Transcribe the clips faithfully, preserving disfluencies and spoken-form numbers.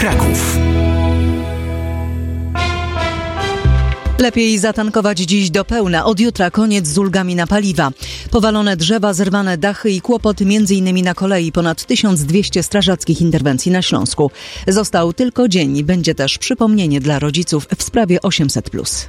Kraków. Lepiej zatankować dziś do pełna. Od jutra koniec z ulgami na paliwa. Powalone drzewa, zerwane dachy i kłopoty m.in. na kolei. Ponad tysiąc dwieście strażackich interwencji na Śląsku. Został tylko dzień. Będzie też przypomnienie dla rodziców w sprawie osiemset plus.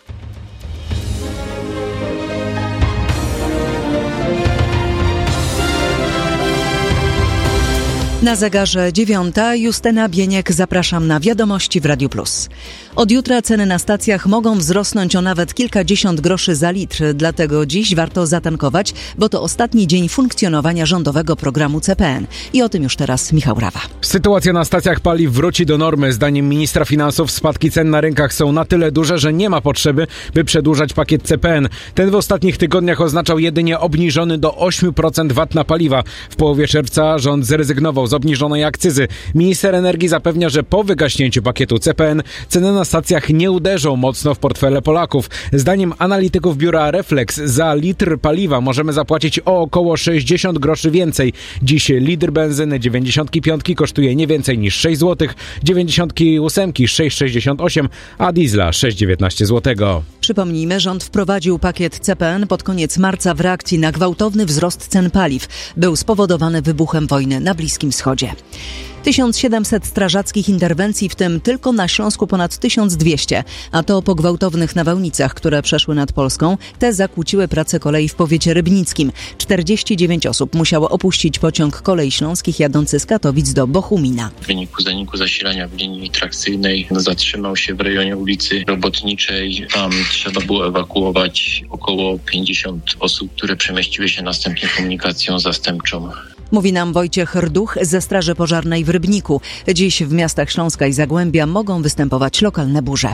Na zegarze dziewiąta. Justyna Bieniek, zapraszam na wiadomości w Radiu Plus. Od jutra ceny na stacjach mogą wzrosnąć o nawet kilkadziesiąt groszy za litr, dlatego dziś warto zatankować, bo to ostatni dzień funkcjonowania rządowego programu C P N. I o tym już teraz Michał Rawa. Sytuacja na stacjach paliw wróci do normy. Zdaniem ministra finansów spadki cen na rynkach są na tyle duże, że nie ma potrzeby, by przedłużać pakiet C P N. Ten w ostatnich tygodniach oznaczał jedynie obniżony do ośmiu procent V A T na paliwa. W połowie czerwca rząd zrezygnował z obniżonej akcyzy. Minister energii zapewnia, że po wygaśnięciu pakietu C P N ceny na stacjach nie uderzą mocno w portfele Polaków. Zdaniem analityków biura Reflex za litr paliwa możemy zapłacić o około sześćdziesiąt groszy więcej. Dziś litr benzyny dziewięćdziesiąt pięć kosztuje nie więcej niż sześć złotych, dziewięćdziesiąt osiem sześć sześćdziesiąt osiem, a diesla sześć dziewiętnaście złotego. Przypomnijmy, rząd wprowadził pakiet C P N pod koniec marca w reakcji na gwałtowny wzrost cen paliw. Był spowodowany wybuchem wojny na Bliskim Wschodzie. tysiąc siedemset strażackich interwencji, w tym tylko na Śląsku ponad tysiąc dwieście, a to po gwałtownych nawałnicach, które przeszły nad Polską. Te zakłóciły pracę kolei w powiecie rybnickim. czterdzieści dziewięć osób musiało opuścić pociąg kolei śląskich jadący z Katowic do Bochumina. W wyniku zaniku zasilania w linii trakcyjnej zatrzymał się w rejonie ulicy Robotniczej. Tam trzeba było ewakuować około pięćdziesiąt osób, które przemieściły się następnie komunikacją zastępczą. Mówi nam Wojciech Rduch ze Straży Pożarnej w Rybniku. Dziś w miastach Śląska i Zagłębia mogą występować lokalne burze.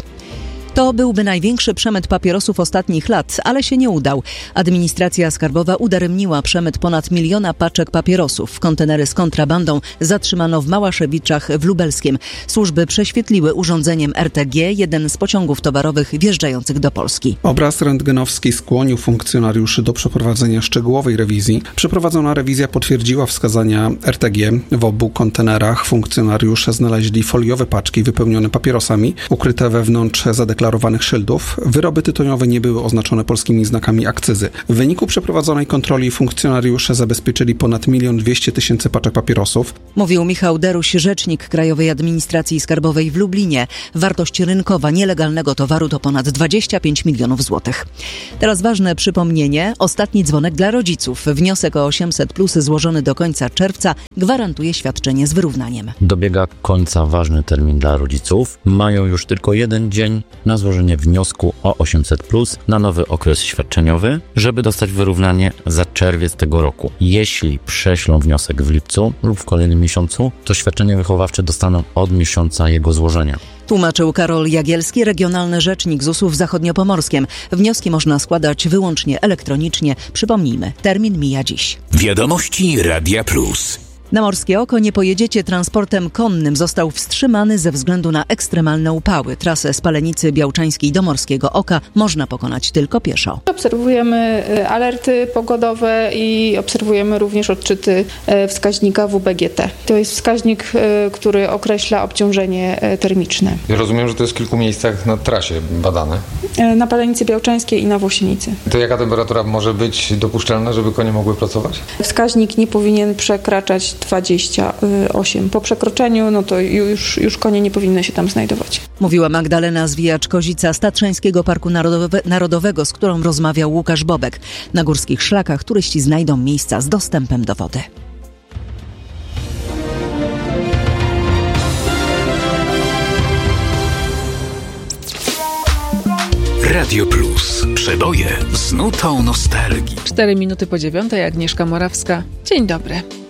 To byłby największy przemyt papierosów ostatnich lat, ale się nie udał. Administracja skarbowa udaremniła przemyt ponad miliona paczek papierosów. Kontenery z kontrabandą zatrzymano w Małaszewiczach w Lubelskiem. Służby prześwietliły urządzeniem R T G jeden z pociągów towarowych wjeżdżających do Polski. Obraz rentgenowski skłonił funkcjonariuszy do przeprowadzenia szczegółowej rewizji. Przeprowadzona rewizja potwierdziła wskazania R T G. W obu kontenerach funkcjonariusze znaleźli foliowe paczki wypełnione papierosami, ukryte wewnątrz zadeklarowanych szyldów. Wyroby tytoniowe nie były oznaczone polskimi znakami akcyzy. W wyniku przeprowadzonej kontroli funkcjonariusze zabezpieczyli ponad milion dwieście tysięcy paczek papierosów. Mówił Michał Deruś, rzecznik Krajowej Administracji Skarbowej w Lublinie. Wartość rynkowa nielegalnego towaru to ponad dwadzieścia pięć milionów złotych. Teraz ważne przypomnienie. Ostatni dzwonek dla rodziców. Wniosek o osiemset plus złożony do końca czerwca gwarantuje świadczenie z wyrównaniem. Dobiega końca ważny termin dla rodziców. Mają już tylko jeden dzień na złożenie wniosku o osiemset plus na nowy okres świadczeniowy, żeby dostać wyrównanie za czerwiec tego roku. Jeśli prześlą wniosek w lipcu lub w kolejnym miesiącu, to świadczenie wychowawcze dostaną od miesiąca jego złożenia. Tłumaczył Karol Jagielski, regionalny rzecznik Z U S u w Zachodniopomorskiem. Wnioski można składać wyłącznie elektronicznie. Przypomnijmy, termin mija dziś. Wiadomości Radia Plus. Na Morskie Oko nie pojedziecie transportem konnym. Został wstrzymany ze względu na ekstremalne upały. Trasę z Palenicy Białczańskiej do Morskiego Oka można pokonać tylko pieszo. Obserwujemy alerty pogodowe i obserwujemy również odczyty wskaźnika W B G T. To jest wskaźnik, który określa obciążenie termiczne. Rozumiem, że to jest w kilku miejscach na trasie badane. Na Palenicy Białczańskiej i na Włosienicy. To jaka temperatura może być dopuszczalna, żeby konie mogły pracować? Wskaźnik nie powinien przekraczać dwadzieścia osiem. Po przekroczeniu, no to już, już konie nie powinny się tam znajdować. Mówiła Magdalena Zwijacz-Kozica z Tatrzańskiego Parku Narodowe, Narodowego, z którą rozmawiał Łukasz Bobek. Na górskich szlakach turyści znajdą miejsca z dostępem do wody. Radio Plus. Przeboje z nutą nostalgii. Cztery minuty po dziewiątej, Agnieszka Morawska. Dzień dobry.